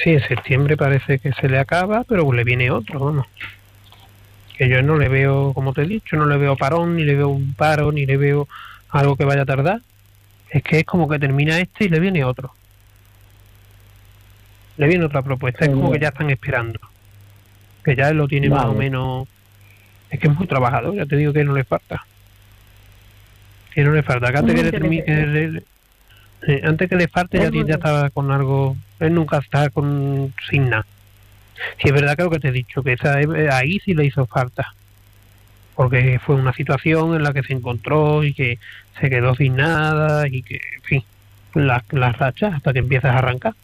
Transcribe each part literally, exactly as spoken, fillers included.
Sí, en septiembre parece que se le acaba, pero le viene otro, vamos. Que yo no le veo, como te he dicho, no le veo parón, ni le veo un paro, ni le veo algo que vaya a tardar. Es que es como que termina este y le viene otro. Le viene otra propuesta, es como que ya están esperando. Que ya él lo tiene vale. Más o menos... Es que es muy trabajador, ya te digo que no le falta. Que no le falta. Que antes que le termine... Que le, eh, antes que le falte ya, ya estaba con algo... Él nunca está con sin nada. Si es verdad que lo que te he dicho, que esa, ahí sí le hizo falta. Porque fue una situación en la que se encontró y que se quedó sin nada y que, en fin, las, las rachas hasta que empiezas a arrancar.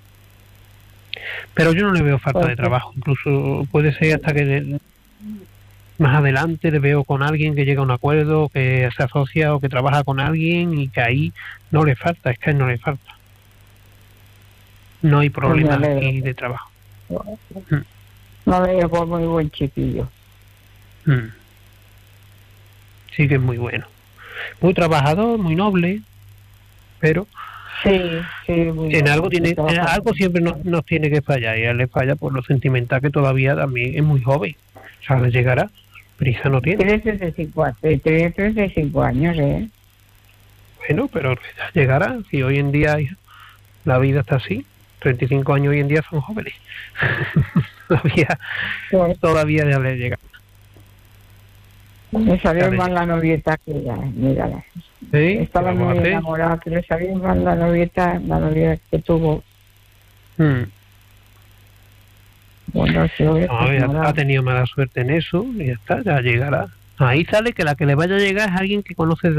Pero yo no le veo falta de trabajo, incluso puede ser hasta que le, más adelante le veo con alguien que llega a un acuerdo, que se asocia o que trabaja con alguien y que ahí no le falta, es que a él no le falta. No hay problemas aquí de trabajo. No le veo por muy buen chiquillo. Mm. Sí que es muy bueno. Muy trabajador, muy noble, pero... Sí, sí, muy en algo tiene en algo siempre nos, nos tiene que fallar, y a él le falla por lo sentimental que todavía también es muy joven, o sea, le llegará, prisa no tiene. Tiene treinta y cinco años, ¿eh? Bueno, pero llegará, si hoy en día la vida está así, treinta y cinco años hoy en día son jóvenes, todavía, sí. Todavía ya le llega. Me salió mal la novieta que ya, mírala. ¿Sí? Estaba muy enamorada, que le salió mal la novieta, la novieta que tuvo. Hmm. Bueno, si no, ya ha tenido mala suerte en eso, y ya está, ya llegará. Ahí sale que la que le vaya a llegar es alguien que conoce